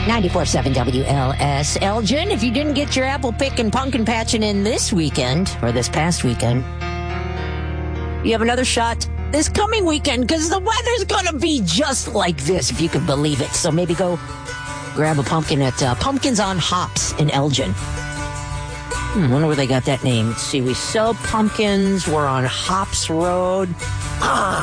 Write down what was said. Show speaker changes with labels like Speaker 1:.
Speaker 1: 94.7 WLS Elgin. If you didn't get your apple pick and pumpkin patching in this weekend, or this past weekend, you have another shot this coming weekend because the weather's going to be just like this, if you can believe it. So maybe go grab a pumpkin at Pumpkins on Hops in Elgin. I wonder where they got that name. Let's see. We sell pumpkins. We're on Hops Road.